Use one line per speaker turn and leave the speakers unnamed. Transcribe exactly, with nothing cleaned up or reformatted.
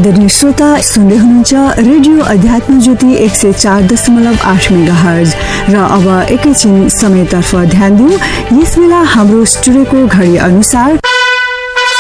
आदरणीय श्रोता, सुन्दै हुनुहुन्छ रेडियो अध्यात्म ज्योति एक सय चार दशमलव आठ मेगा हर्ज। र अब एकैछिन समयतर्फ ध्यान दिउँ। यस बेला हाम्रो स्टुडियोको घडी अनुसार